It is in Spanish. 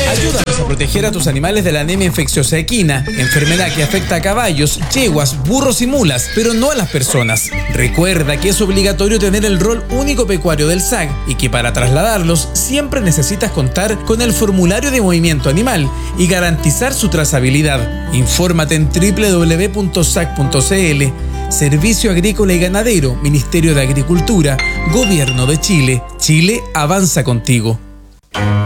Ayúdanos a proteger a tus animales de la anemia infecciosa equina, enfermedad que afecta a caballos, yeguas, burros y mulas, pero no a las personas. Recuerda que es obligatorio tener el rol único pecuario del SAC y que para trasladarlos siempre necesitas contar con el formulario de movimiento animal y garantizar su trazabilidad. Infórmate en www.sac.cl. Servicio Agrícola y Ganadero, Ministerio de Agricultura, Gobierno de Chile. Chile avanza contigo.